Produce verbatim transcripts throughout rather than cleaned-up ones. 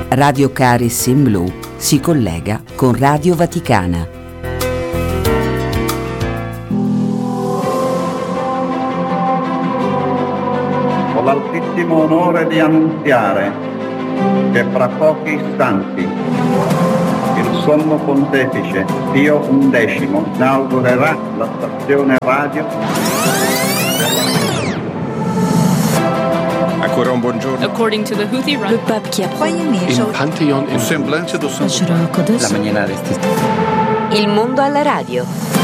Radio Caris in Blu si collega con Radio Vaticana. Ho l'altissimo onore di annunziare che fra pochi istanti il Sommo Pontefice Pio undicesimo inaugurerà la stazione radio. Ancora un buongiorno. According to the Houthi run. Le pape qui a Il Pantheon in semblance do La maniera Il mondo alla radio.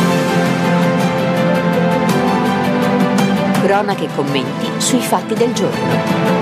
Cronache e commenti sui fatti del giorno.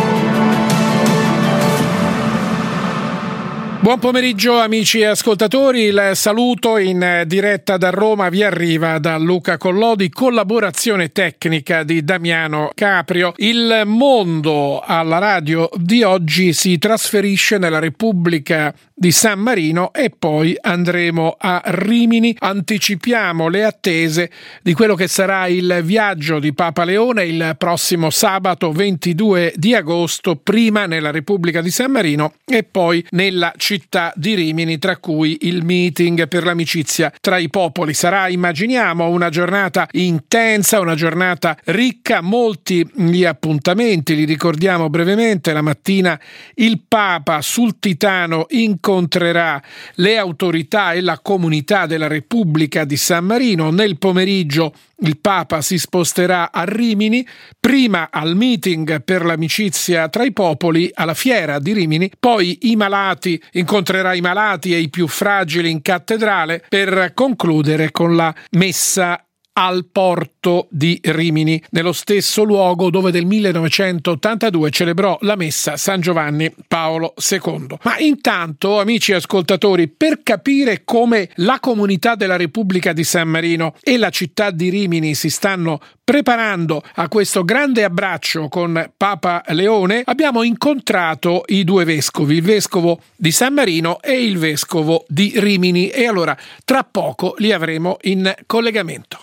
Buon pomeriggio amici e ascoltatori, il saluto in diretta da Roma vi arriva da Luca Collodi, collaborazione tecnica di Damiano Caprio. Il mondo alla radio di oggi si trasferisce nella Repubblica di San Marino e poi andremo a Rimini. Anticipiamo le attese di quello che sarà il viaggio di Papa Leone il prossimo sabato ventidue di agosto, prima nella Repubblica di San Marino e poi nella città di Rimini, tra cui il meeting per l'amicizia tra i popoli. Sarà, immaginiamo, una giornata intensa, una giornata ricca, molti gli appuntamenti, li ricordiamo brevemente. La mattina il Papa sul Titano incontrerà le autorità e la comunità della Repubblica di San Marino. Nel pomeriggio il Papa si sposterà a Rimini, prima al meeting per l'amicizia tra i popoli alla fiera di Rimini, poi i malati, incontrerà i malati e i più fragili in cattedrale per concludere con la messa al porto di Rimini, nello stesso luogo dove nel millenovecentottantadue celebrò la messa San Giovanni Paolo secondo. Ma intanto, amici ascoltatori, per capire come la comunità della Repubblica di San Marino e la città di Rimini si stanno preparando a questo grande abbraccio con Papa Leone, abbiamo incontrato i due vescovi, il vescovo di San Marino e il vescovo di Rimini, e allora tra poco li avremo in collegamento.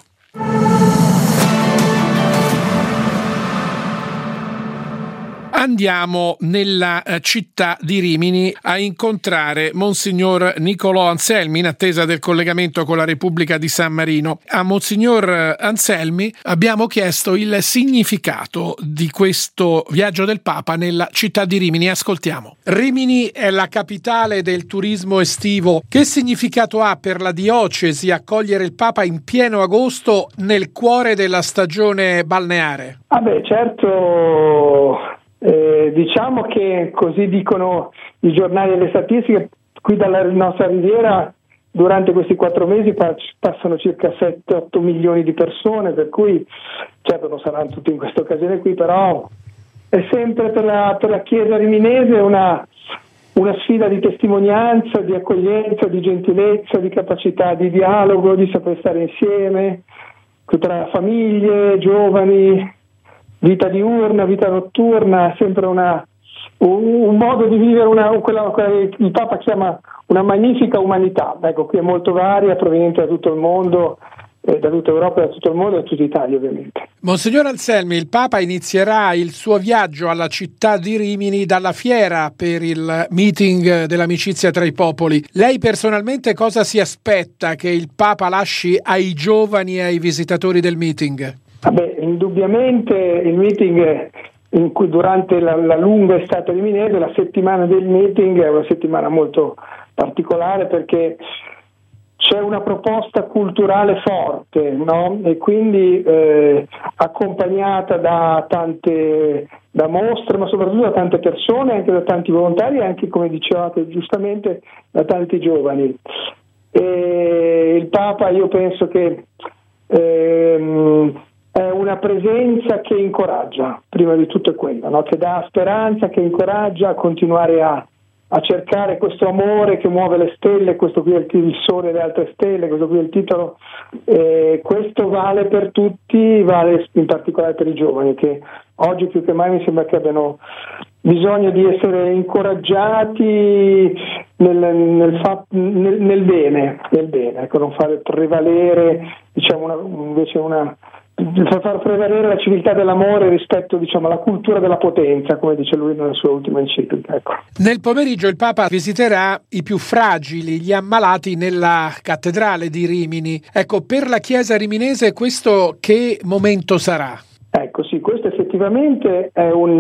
Andiamo nella città di Rimini a incontrare Monsignor Nicolò Anselmi in attesa del collegamento con la Repubblica di San Marino. A Monsignor Anselmi abbiamo chiesto il significato di questo viaggio del Papa nella città di Rimini. Ascoltiamo. Rimini è la capitale del turismo estivo. Che significato ha per la diocesi accogliere il Papa in pieno agosto nel cuore della stagione balneare? Ah beh, certo. Eh, diciamo che così dicono i giornali e le statistiche, qui dalla nostra riviera durante questi quattro mesi passano circa sette otto milioni di persone, per cui certo non saranno tutti in questa occasione qui, però è sempre per la, per la Chiesa riminese una, una sfida di testimonianza, di accoglienza, di gentilezza, di capacità di dialogo, di saper stare insieme tra famiglie, giovani, vita diurna, vita notturna, sempre una, un, un modo di vivere, una, quella, quella che il Papa chiama una magnifica umanità. Ecco, qui è molto varia, proveniente da tutto il mondo, eh, da tutta Europa, da tutto il mondo e da tutta Italia ovviamente. Monsignor Anselmi, il Papa inizierà il suo viaggio alla città di Rimini dalla fiera per il meeting dell'amicizia tra i popoli. Lei personalmente cosa si aspetta che il Papa lasci ai giovani e ai visitatori del meeting? Vabbè, indubbiamente il meeting in cui durante la, la lunga estate riminese, la settimana del meeting è una settimana molto particolare perché c'è una proposta culturale forte, no? E quindi eh, accompagnata da tante da mostre, ma soprattutto da tante persone, anche da tanti volontari e anche, come dicevate giustamente, da tanti giovani. E il Papa, io penso che ehm, è una presenza che incoraggia, prima di tutto è quella, no? Che dà speranza, che incoraggia a continuare a, a cercare questo amore che muove le stelle. Questo qui è il, il sole e le altre stelle, questo qui è il titolo. Eh, questo vale per tutti, vale in particolare per i giovani, che oggi più che mai mi sembra che abbiano bisogno di essere incoraggiati nel, nel, fa, nel, nel bene, nel bene, ecco, non fare prevalere, diciamo, una, invece una far prevalere la civiltà dell'amore rispetto, diciamo, alla cultura della potenza, come dice lui nella sua ultima enciclica. Ecco. Nel pomeriggio il Papa visiterà i più fragili, gli ammalati nella cattedrale di Rimini. Ecco, per la Chiesa riminese questo che momento sarà? Ecco, sì, questo effettivamente è un,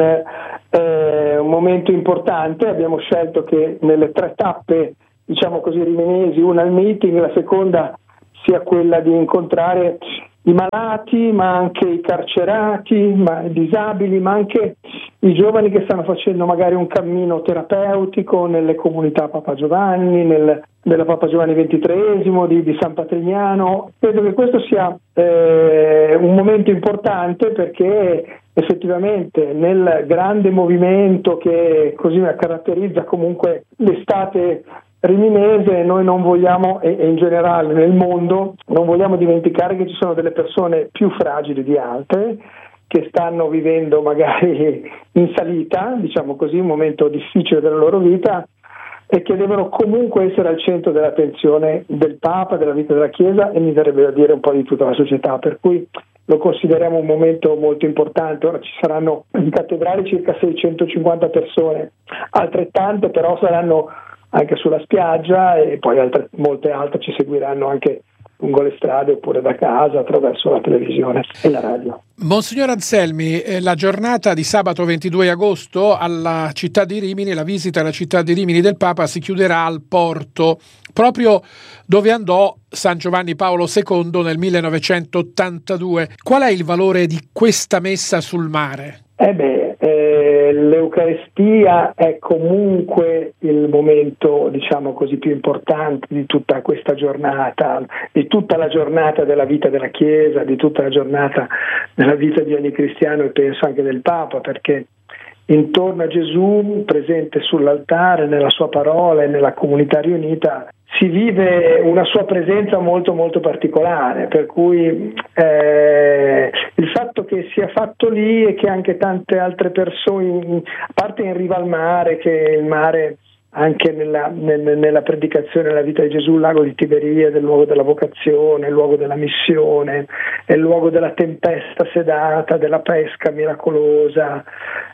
eh, un momento importante. Abbiamo scelto che nelle tre tappe, diciamo così, riminesi, una al meeting, la seconda sia quella di incontrare i malati, ma anche i carcerati, ma i disabili, ma anche i giovani che stanno facendo magari un cammino terapeutico nelle comunità Papa Giovanni, nel, nella Papa Giovanni ventitreesimo, di, di San Patrignano. Credo che questo sia eh, un momento importante, perché effettivamente nel grande movimento che così caratterizza comunque l'estate riminese, noi non vogliamo, e in generale nel mondo, non vogliamo dimenticare che ci sono delle persone più fragili di altre, che stanno vivendo magari in salita, diciamo così, un momento difficile della loro vita, e che devono comunque essere al centro dell'attenzione del Papa, della vita della Chiesa, e mi verrebbe da dire un po' di tutta la società, per cui lo consideriamo un momento molto importante. Ora ci saranno in cattedrale circa seicentocinquanta persone, altrettante però saranno anche sulla spiaggia, e poi altre, molte altre ci seguiranno anche lungo le strade oppure da casa attraverso la televisione e la radio. Monsignor Anselmi, la giornata di sabato ventidue agosto alla città di Rimini, la visita alla città di Rimini del Papa si chiuderà al porto, proprio dove andò San Giovanni Paolo secondo nel millenovecentottantadue. Qual è il valore di questa messa sul mare? Eh beh, eh, l'Eucaristia è comunque il momento, diciamo così, più importante di tutta questa giornata, di tutta la giornata della vita della Chiesa, di tutta la giornata della vita di ogni cristiano, e penso anche del Papa, perché intorno a Gesù, presente sull'altare, nella sua parola e nella comunità riunita, si vive una sua presenza molto molto particolare, per cui eh, il fatto che sia fatto lì e che anche tante altre persone, a parte in riva al mare, che il mare anche nella, nel, nella predicazione della vita di Gesù, il lago di Tiberiade, il luogo della vocazione, il luogo della missione, è il luogo della tempesta sedata, della pesca miracolosa.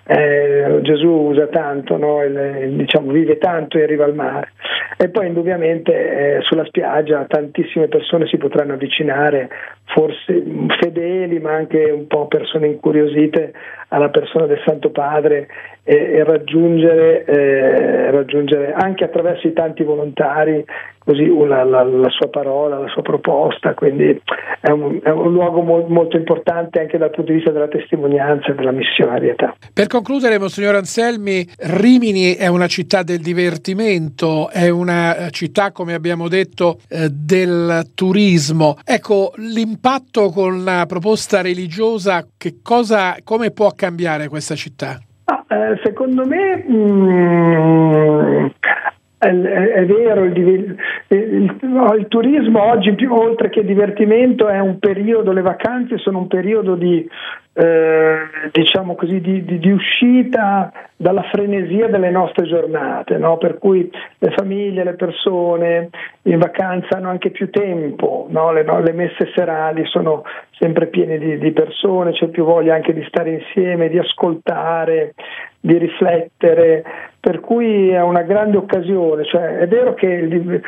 Eh, Gesù usa tanto, no? il, diciamo, vive tanto in riva al mare. E poi indubbiamente eh, sulla spiaggia tantissime persone si potranno avvicinare, forse fedeli ma anche un po' persone incuriosite alla persona del Santo Padre, e, e raggiungere, eh, raggiungere anche attraverso i tanti volontari così la, la, la sua parola, la sua proposta. Quindi è un, è un luogo mo- molto importante anche dal punto di vista della testimonianza e della missionarietà. Per concludere, Monsignor Anselmi, Rimini è una città del divertimento, è una città, come abbiamo detto, eh, del turismo. Ecco, l'impatto con la proposta religiosa, che cosa, come può cambiare questa città? Ah, eh, secondo me mm, È, è, è vero, il, il, il, il turismo oggi, più oltre che divertimento, è un periodo, le vacanze sono un periodo di, eh, diciamo così, di, di, di uscita dalla frenesia delle nostre giornate, no? Per cui le famiglie, le persone in vacanza hanno anche più tempo, no? Le, no? Le messe serali sono sempre piene di, di persone, c'è più voglia anche di stare insieme, di ascoltare, di riflettere, per cui è una grande occasione. Cioè, è vero che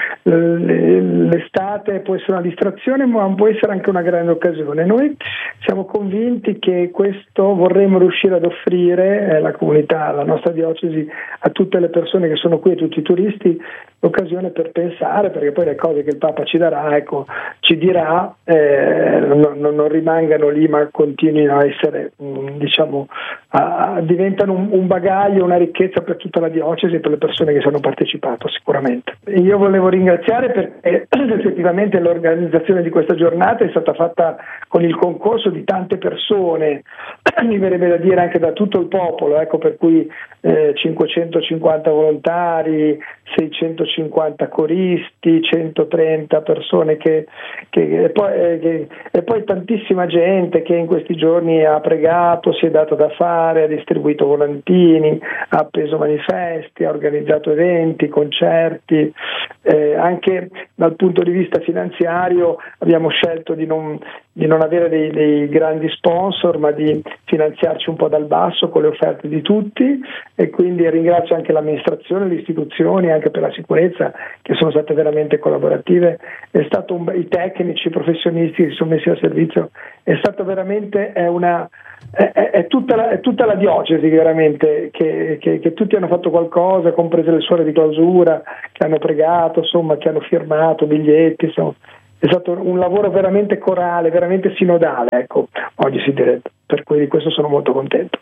l'estate può essere una distrazione, ma può essere anche una grande occasione. Noi siamo convinti che questo vorremmo riuscire ad offrire, eh, la comunità, la nostra diocesi, a tutte le persone che sono qui, a tutti i turisti, l'occasione per pensare, perché poi le cose che il Papa ci darà, ecco, ci dirà, eh, non, non rimangano lì, ma continuino a essere, mh, diciamo, a, a, diventano un, un bagaglio, una ricchezza per tutta la diocesi e per le persone che ci hanno partecipato sicuramente. Io volevo ringraziare perché effettivamente l'organizzazione di questa giornata è stata fatta con il concorso di tante persone, mi verrebbe da dire anche da tutto il popolo, ecco, per cui eh, cinquecentocinquanta volontari, seicentocinquanta coristi, centotrenta persone che, che, e, poi, eh, che e poi tantissima gente che in questi giorni ha pregato, si è dato da fare, ha distribuito volantini, ha appeso manifesti, ha organizzato eventi, concerti. Eh, anche dal punto di vista finanziario abbiamo scelto di non, di non avere dei, dei grandi sponsor, ma di finanziarci un po' dal basso con le offerte di tutti, e quindi ringrazio anche l'amministrazione, le istituzioni, anche per la sicurezza, che sono state veramente collaborative. È stato un, i tecnici, i professionisti che si sono messi al servizio, è stato veramente è una è, è, tutta la, è tutta la diocesi veramente che, che, che tutti hanno fatto qualcosa, comprese le suore di clausura che hanno pregato, insomma, che hanno firmato biglietti, insomma. È stato un lavoro veramente corale, veramente sinodale, ecco, oggi si direbbe, per cui di questo sono molto contento.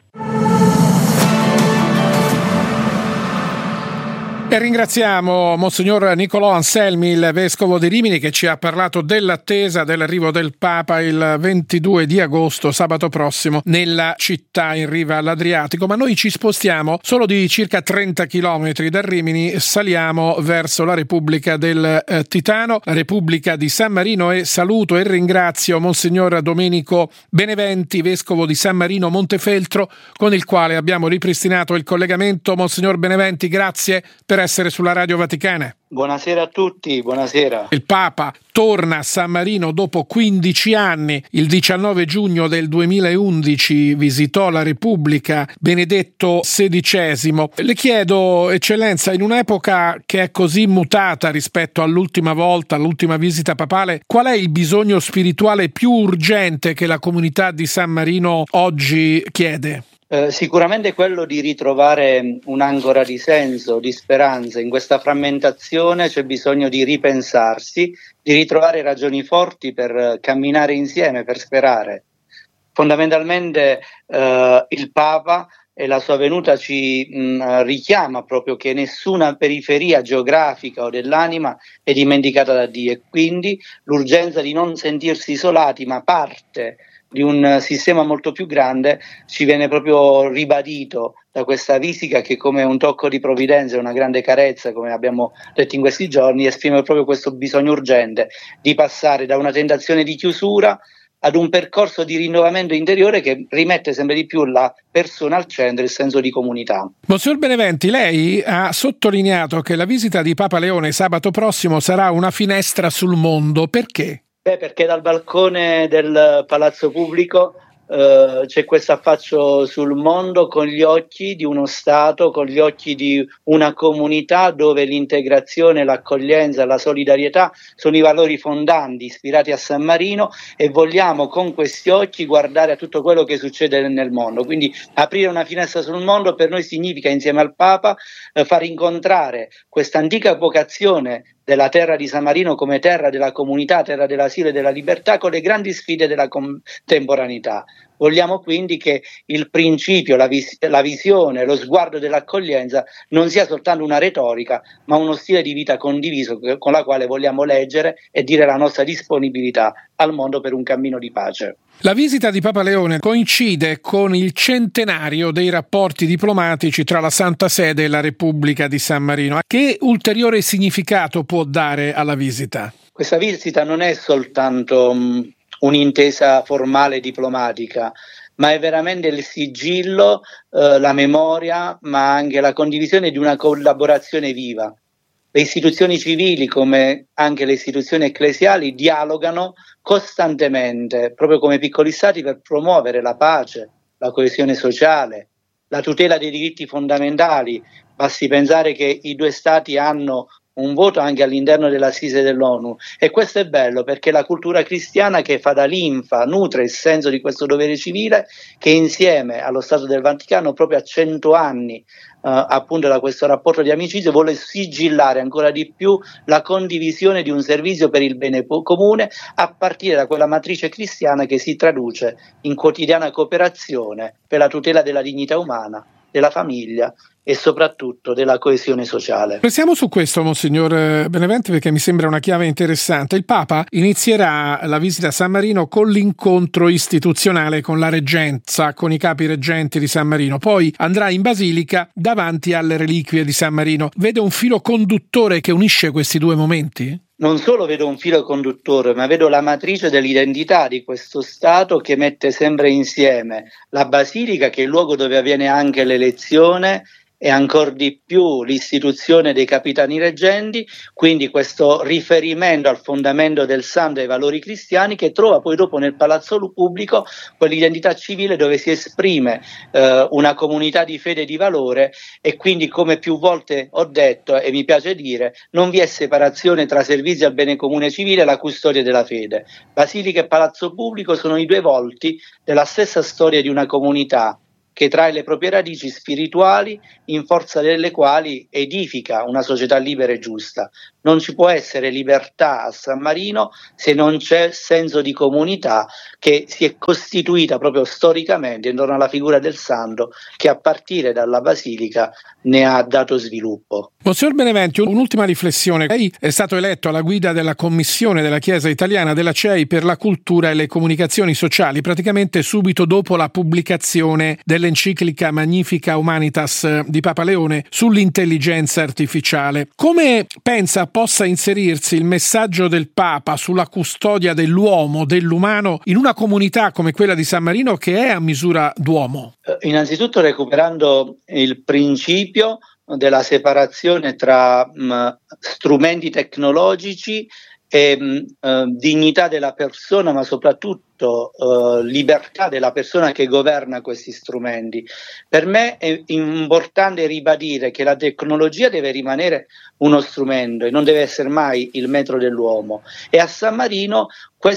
E ringraziamo Monsignor Nicolò Anselmi, il Vescovo di Rimini, che ci ha parlato dell'attesa dell'arrivo del Papa il ventidue di agosto, sabato prossimo, nella città in riva all'Adriatico. Ma noi ci spostiamo solo di circa trenta chilometri da Rimini, saliamo verso la Repubblica del eh, Titano, la Repubblica di San Marino, e saluto e ringrazio Monsignor Domenico Beneventi, Vescovo di San Marino Montefeltro, con il quale abbiamo ripristinato il collegamento. Monsignor Beneventi, grazie per essere sulla Radio Vaticana. Buonasera a tutti, buonasera. Il Papa torna a San Marino dopo quindici anni. Il diciannove giugno del duemilaundici visitò la Repubblica Benedetto sedicesimo. Le chiedo, Eccellenza, in un'epoca che è così mutata rispetto all'ultima volta, all'ultima visita papale, qual è il bisogno spirituale più urgente che la comunità di San Marino oggi chiede? Eh, sicuramente quello di ritrovare un'ancora di senso, di speranza. In questa frammentazione c'è bisogno di ripensarsi, di ritrovare ragioni forti per camminare insieme, per sperare. Fondamentalmente eh, il Papa e la sua venuta ci mh, richiama proprio che nessuna periferia geografica o dell'anima è dimenticata da Dio, e quindi l'urgenza di non sentirsi isolati ma parte di un sistema molto più grande ci viene proprio ribadito da questa visita, che come un tocco di provvidenza e una grande carezza, come abbiamo detto in questi giorni, esprime proprio questo bisogno urgente di passare da una tentazione di chiusura ad un percorso di rinnovamento interiore che rimette sempre di più la persona al centro e il senso di comunità. Monsignor Beneventi, lei ha sottolineato che la visita di Papa Leone sabato prossimo sarà una finestra sul mondo. Perché? Beh, perché dal balcone del Palazzo Pubblico eh, c'è questo affaccio sul mondo con gli occhi di uno Stato, con gli occhi di una comunità dove l'integrazione, l'accoglienza, la solidarietà sono i valori fondanti ispirati a San Marino, e vogliamo con questi occhi guardare a tutto quello che succede nel mondo. Quindi aprire una finestra sul mondo per noi significa, insieme al Papa, eh, far incontrare questa antica vocazione della terra di San Marino come terra della comunità, terra dell'asilo e della libertà, con le grandi sfide della contemporaneità. Vogliamo quindi che il principio, la, vis- la visione, lo sguardo dell'accoglienza non sia soltanto una retorica, ma uno stile di vita condiviso con la quale vogliamo leggere e dire la nostra disponibilità al mondo per un cammino di pace. La visita di Papa Leone coincide con il centenario dei rapporti diplomatici tra la Santa Sede e la Repubblica di San Marino. Che ulteriore significato può dare alla visita? Questa visita non è soltanto um, un'intesa formale diplomatica, ma è veramente il sigillo, eh, la memoria, ma anche la condivisione di una collaborazione viva. Le istituzioni civili, come anche le istituzioni ecclesiali, dialogano costantemente, proprio come piccoli stati, per promuovere la pace, la coesione sociale, la tutela dei diritti fondamentali. Basti pensare che i due stati hanno un voto anche all'interno dell'assise dell'ONU, e questo è bello perché la cultura cristiana, che fa da linfa, nutre il senso di questo dovere civile, che insieme allo Stato del Vaticano, proprio a cento anni Uh, appunto da questo rapporto di amicizia, vuole sigillare ancora di più la condivisione di un servizio per il bene po- comune, a partire da quella matrice cristiana che si traduce in quotidiana cooperazione per la tutela della dignità umana, della famiglia e soprattutto della coesione sociale. Restiamo su questo, Monsignor Beneventi, perché mi sembra una chiave interessante. Il Papa inizierà la visita a San Marino con l'incontro istituzionale con la reggenza, con i capi reggenti di San Marino, poi andrà in Basilica davanti alle reliquie di San Marino. Vede un filo conduttore che unisce questi due momenti? Non solo vedo un filo conduttore, ma vedo la matrice dell'identità di questo Stato, che mette sempre insieme la Basilica, che è il luogo dove avviene anche l'elezione e ancor di più l'istituzione dei capitani reggenti, quindi questo riferimento al fondamento del santo e ai valori cristiani, che trova poi dopo nel palazzo pubblico quell'identità civile dove si esprime eh, una comunità di fede e di valore, e quindi, come più volte ho detto e mi piace dire, non vi è separazione tra servizio al bene comune civile e la custodia della fede. Basilica e palazzo pubblico sono i due volti della stessa storia di una comunità che trae le proprie radici spirituali, in forza delle quali edifica una società libera e giusta. Non ci può essere libertà a San Marino se non c'è senso di comunità che si è costituita proprio storicamente intorno alla figura del santo, che a partire dalla Basilica ne ha dato sviluppo. Monsignor Beneventi, un'ultima riflessione. Lei è stato eletto alla guida della Commissione della Chiesa Italiana della C E I per la cultura e le comunicazioni sociali, praticamente subito dopo la pubblicazione dell'enciclica Magnifica Humanitas di Papa Leone sull'intelligenza artificiale. Come pensa possa inserirsi il messaggio del Papa sulla custodia dell'uomo, dell'umano, in una comunità come quella di San Marino, che è a misura d'uomo? Innanzitutto recuperando il principio della separazione tra mh, strumenti tecnologici e mh, eh, dignità della persona, ma soprattutto eh, libertà della persona che governa questi strumenti. Per me è importante ribadire che la tecnologia deve rimanere uno strumento e non deve essere mai il metro dell'uomo, e a San Marino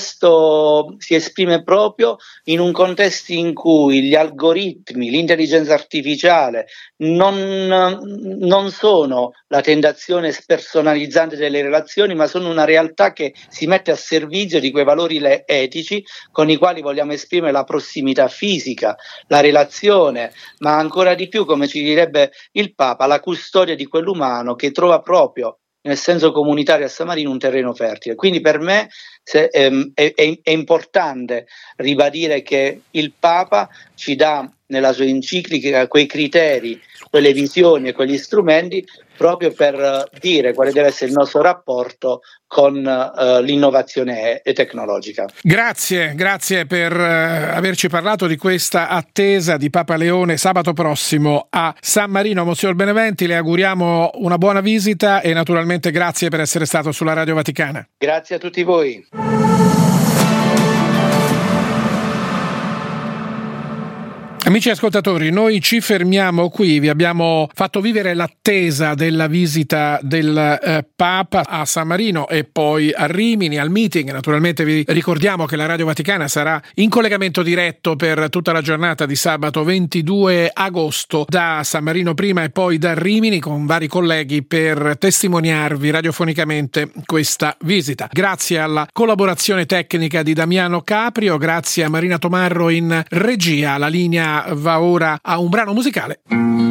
questo si esprime proprio in un contesto in cui gli algoritmi, l'intelligenza artificiale non, non sono la tentazione spersonalizzante delle relazioni, ma sono una realtà che si mette a servizio di quei valori etici con i quali vogliamo esprimere la prossimità fisica, la relazione, ma ancora di più, come ci direbbe il Papa, la custodia di quell'umano che trova proprio nel senso comunitario a San Marino un terreno fertile. Quindi per me se, ehm, è, è, è importante ribadire che il Papa ci dà nella sua enciclica quei criteri, quelle visioni e quegli strumenti proprio per dire quale deve essere il nostro rapporto con uh, l'innovazione tecnologica. Grazie, grazie per uh, averci parlato di questa attesa di Papa Leone sabato prossimo a San Marino. Monsignor Beneventi, le auguriamo una buona visita e naturalmente grazie per essere stato sulla Radio Vaticana. Grazie a tutti voi. Amici ascoltatori, noi ci fermiamo qui, vi abbiamo fatto vivere l'attesa della visita del eh, Papa a San Marino e poi a Rimini, al meeting. Naturalmente vi ricordiamo che la Radio Vaticana sarà in collegamento diretto per tutta la giornata di sabato ventidue agosto da San Marino prima e poi da Rimini, con vari colleghi per testimoniarvi radiofonicamente questa visita. Grazie alla collaborazione tecnica di Damiano Caprio, grazie a Marina Tomarro in regia. La linea va ora a un brano musicale.